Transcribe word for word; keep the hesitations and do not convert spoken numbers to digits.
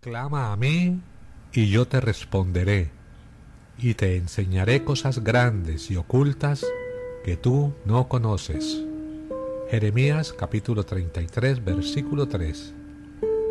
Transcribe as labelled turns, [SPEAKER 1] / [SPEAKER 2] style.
[SPEAKER 1] Clama a mí, y yo te responderé, y te enseñaré cosas grandes y ocultas que tú no conoces. Jeremías capítulo treinta y tres, versículo tres.